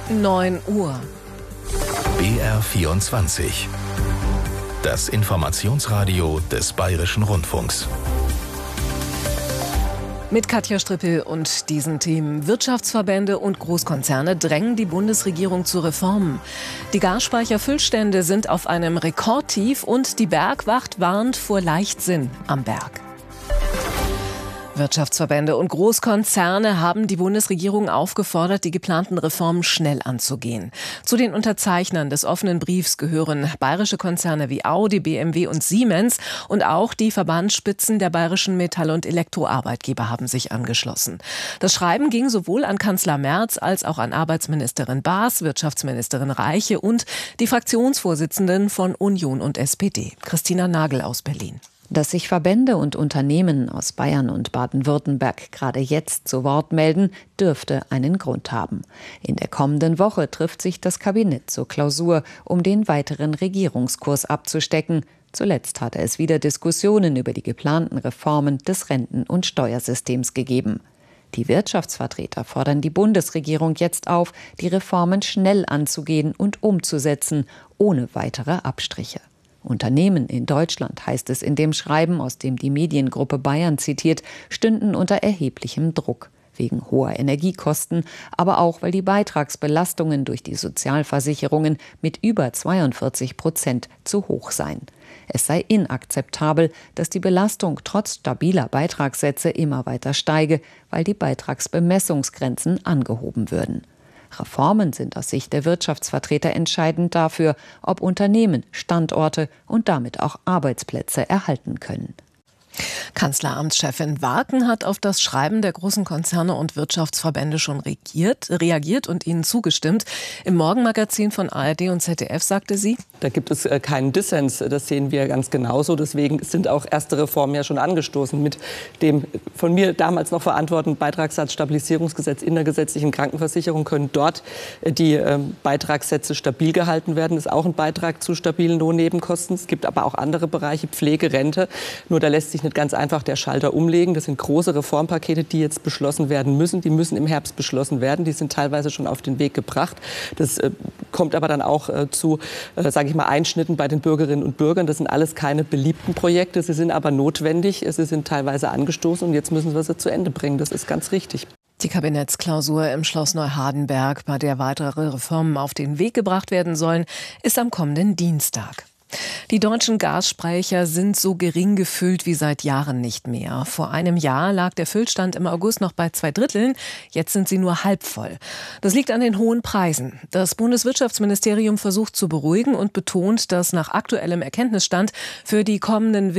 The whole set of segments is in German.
9 Uhr. BR24. Das Informationsradio des Bayerischen Rundfunks. Mit Katja Strippel und diesen Themen. Wirtschaftsverbände und Großkonzerne drängen die Bundesregierung zu Reformen. Die Gasspeicherfüllstände sind auf einem Rekordtief und die Bergwacht warnt vor Leichtsinn am Berg. Wirtschaftsverbände und Großkonzerne haben die Bundesregierung aufgefordert, die geplanten Reformen schnell anzugehen. Zu den Unterzeichnern des offenen Briefs gehören bayerische Konzerne wie Audi, BMW und Siemens, und auch die Verbandsspitzen der bayerischen Metall- und Elektroarbeitgeber haben sich angeschlossen. Das Schreiben ging sowohl an Kanzler Merz als auch an Arbeitsministerin Baas, Wirtschaftsministerin Reiche und die Fraktionsvorsitzenden von Union und SPD. Christina Nagel aus Berlin. Dass sich Verbände und Unternehmen aus Bayern und Baden-Württemberg gerade jetzt zu Wort melden, dürfte einen Grund haben. In der kommenden Woche trifft sich das Kabinett zur Klausur, um den weiteren Regierungskurs abzustecken. Zuletzt hatte es wieder Diskussionen über die geplanten Reformen des Renten- und Steuersystems gegeben. Die Wirtschaftsvertreter fordern die Bundesregierung jetzt auf, die Reformen schnell anzugehen und umzusetzen, ohne weitere Abstriche. Unternehmen in Deutschland, heißt es in dem Schreiben, aus dem die Mediengruppe Bayern zitiert, stünden unter erheblichem Druck. Wegen hoher Energiekosten, aber auch, weil die Beitragsbelastungen durch die Sozialversicherungen mit über 42% zu hoch seien. Es sei inakzeptabel, dass die Belastung trotz stabiler Beitragssätze immer weiter steige, weil die Beitragsbemessungsgrenzen angehoben würden. Reformen sind aus Sicht der Wirtschaftsvertreter entscheidend dafür, ob Unternehmen Standorte und damit auch Arbeitsplätze erhalten können. Kanzleramtschefin Warken hat auf das Schreiben der großen Konzerne und Wirtschaftsverbände schon reagiert und ihnen zugestimmt. Im Morgenmagazin von ARD und ZDF sagte sie: Da gibt es keinen Dissens, das sehen wir ganz genauso. Deswegen sind auch erste Reformen ja schon angestoßen mit dem von mir damals noch verantworteten Beitragssatzstabilisierungsgesetz in der gesetzlichen Krankenversicherung. Können dort die Beitragssätze stabil gehalten werden. Das ist auch ein Beitrag zu stabilen Lohnnebenkosten. Es gibt aber auch andere Bereiche, Pflege, Rente. Nur da lässt sich nicht ganz einfach der Schalter umlegen. Das sind große Reformpakete, die jetzt beschlossen werden müssen. Die müssen im Herbst beschlossen werden. Die sind teilweise schon auf den Weg gebracht. Das kommt aber dann auch zu, sage ich mal, Einschnitten bei den Bürgerinnen und Bürgern. Das sind alles keine beliebten Projekte. Sie sind aber notwendig. Sie sind teilweise angestoßen und jetzt müssen wir sie zu Ende bringen. Das ist ganz richtig. Die Kabinettsklausur im Schloss Neuhardenberg, bei der weitere Reformen auf den Weg gebracht werden sollen, ist am kommenden Dienstag. Die deutschen Gasspeicher sind so gering gefüllt wie seit Jahren nicht mehr. Vor einem Jahr lag der Füllstand im August noch bei 2/3, jetzt sind sie nur halb voll. Das liegt an den hohen Preisen. Das Bundeswirtschaftsministerium versucht zu beruhigen und betont, dass nach aktuellem Erkenntnisstand für den kommenden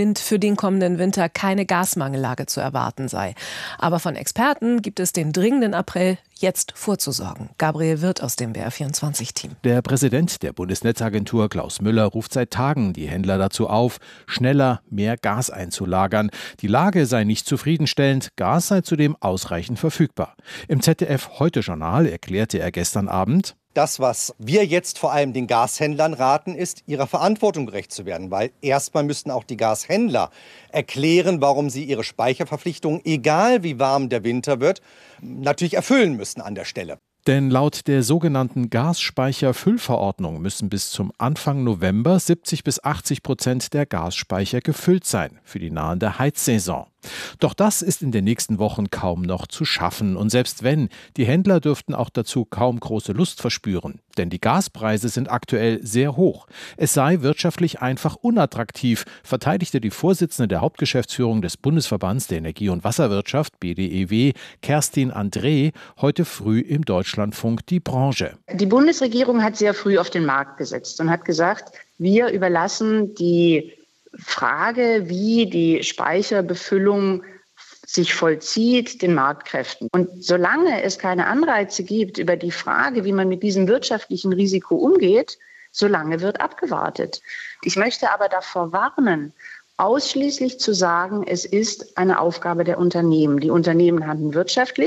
Winter keine Gasmangellage zu erwarten sei. Aber von Experten gibt es den dringenden Appell, jetzt vorzusorgen. Gabriel Wirth aus dem BR24-Team. Der Präsident der Bundesnetzagentur, Klaus Müller, ruft seit Tagen die Händler dazu auf, schneller mehr Gas einzulagern. Die Lage sei nicht zufriedenstellend, Gas sei zudem ausreichend verfügbar. Im ZDF-Heute-Journal erklärte er gestern Abend: Das, was wir jetzt vor allem den Gashändlern raten, ist, ihrer Verantwortung gerecht zu werden. Weil erstmal müssten auch die Gashändler erklären, warum sie ihre Speicherverpflichtungen, egal wie warm der Winter wird, natürlich erfüllen müssen an der Stelle. Denn laut der sogenannten Gasspeicherfüllverordnung müssen bis zum Anfang November 70-80% der Gasspeicher gefüllt sein für die nahende Heizsaison. Doch das ist in den nächsten Wochen kaum noch zu schaffen. Und selbst wenn, die Händler dürften auch dazu kaum große Lust verspüren. Denn die Gaspreise sind aktuell sehr hoch. Es sei wirtschaftlich einfach unattraktiv, verteidigte die Vorsitzende der Hauptgeschäftsführung des Bundesverbands der Energie- und Wasserwirtschaft, BDEW, Kerstin André, heute früh im Deutschlandfunk die Branche. Die Bundesregierung hat sehr früh auf den Markt gesetzt und hat gesagt, wir überlassen die Frage, wie die Speicherbefüllung sich vollzieht, den Marktkräften. Und solange es keine Anreize gibt über die Frage, wie man mit diesem wirtschaftlichen Risiko umgeht, solange wird abgewartet. Ich möchte aber davor warnen, ausschließlich zu sagen, es ist eine Aufgabe der Unternehmen. Die Unternehmen handeln wirtschaftlich.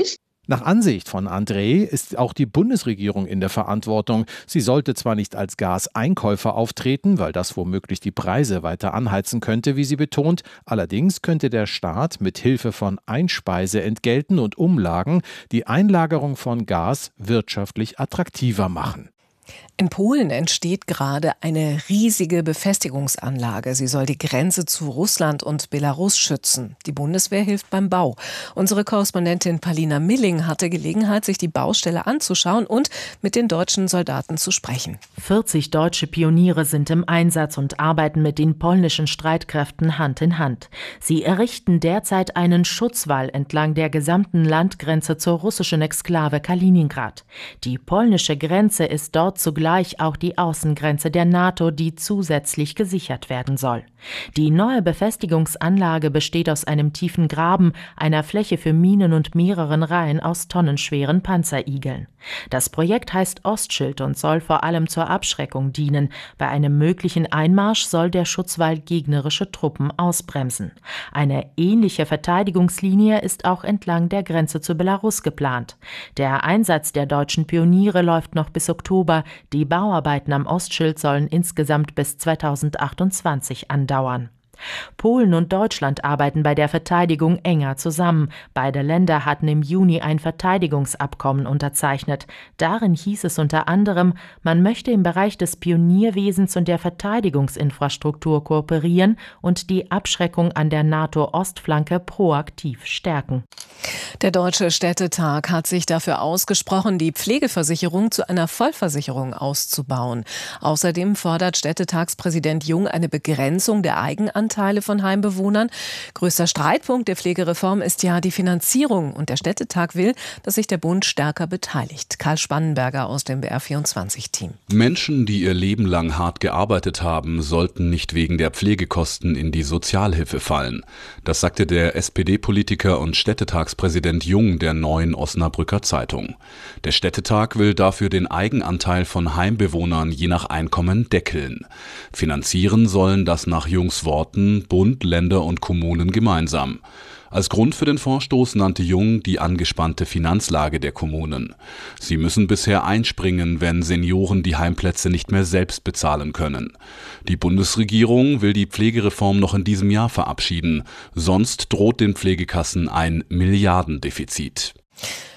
Nach Ansicht von André ist auch die Bundesregierung in der Verantwortung. Sie sollte zwar nicht als Gaseinkäufer auftreten, weil das womöglich die Preise weiter anheizen könnte, wie sie betont. Allerdings könnte der Staat mit Hilfe von Einspeiseentgelten und Umlagen die Einlagerung von Gas wirtschaftlich attraktiver machen. In Polen entsteht gerade eine riesige Befestigungsanlage. Sie soll die Grenze zu Russland und Belarus schützen. Die Bundeswehr hilft beim Bau. Unsere Korrespondentin Palina Milling hatte Gelegenheit, sich die Baustelle anzuschauen und mit den deutschen Soldaten zu sprechen. 40 deutsche Pioniere sind im Einsatz und arbeiten mit den polnischen Streitkräften Hand in Hand. Sie errichten derzeit einen Schutzwall entlang der gesamten Landgrenze zur russischen Exklave Kaliningrad. Die polnische Grenze ist dort zugleich auch die Außengrenze der NATO, die zusätzlich gesichert werden soll. Die neue Befestigungsanlage besteht aus einem tiefen Graben, einer Fläche für Minen und mehreren Reihen aus tonnenschweren Panzerigeln. Das Projekt heißt Ostschild und soll vor allem zur Abschreckung dienen. Bei einem möglichen Einmarsch soll der Schutzwall gegnerische Truppen ausbremsen. Eine ähnliche Verteidigungslinie ist auch entlang der Grenze zu Belarus geplant. Der Einsatz der deutschen Pioniere läuft noch bis Oktober. Die Bauarbeiten am Ostschild sollen insgesamt bis 2028 andauern. Polen und Deutschland arbeiten bei der Verteidigung enger zusammen. Beide Länder hatten im Juni ein Verteidigungsabkommen unterzeichnet. Darin hieß es unter anderem, man möchte im Bereich des Pionierwesens und der Verteidigungsinfrastruktur kooperieren und die Abschreckung an der NATO-Ostflanke proaktiv stärken. Der Deutsche Städtetag hat sich dafür ausgesprochen, die Pflegeversicherung zu einer Vollversicherung auszubauen. Außerdem fordert Städtetagspräsident Jung eine Begrenzung der Eigenanteile von Heimbewohnern. Größter Streitpunkt der Pflegereform ist ja die Finanzierung. Und der Städtetag will, dass sich der Bund stärker beteiligt. Karl Spannenberger aus dem BR24-Team. Menschen, die ihr Leben lang hart gearbeitet haben, sollten nicht wegen der Pflegekosten in die Sozialhilfe fallen. Das sagte der SPD-Politiker und Städtetagspräsident Jung der Neuen Osnabrücker Zeitung. Der Städtetag will dafür den Eigenanteil von Heimbewohnern je nach Einkommen deckeln. Finanzieren sollen das nach Jungs Worten Bund, Länder und Kommunen gemeinsam. Als Grund für den Vorstoß nannte Jung die angespannte Finanzlage der Kommunen. Sie müssen bisher einspringen, wenn Senioren die Heimplätze nicht mehr selbst bezahlen können. Die Bundesregierung will die Pflegereform noch in diesem Jahr verabschieden. Sonst droht den Pflegekassen ein Milliardendefizit.